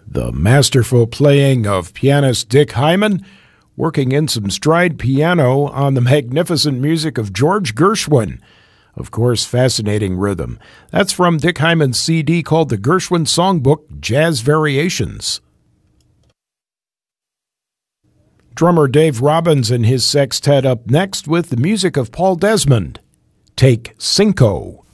The masterful playing of pianist Dick Hyman, working in some stride piano on the magnificent music of George Gershwin. Of course, fascinating rhythm. That's from Dick Hyman's CD called The Gershwin Songbook, Jazz Variations. Drummer Dave Robbins and his sextet up next with the music of Paul Desmond. Take Cinco.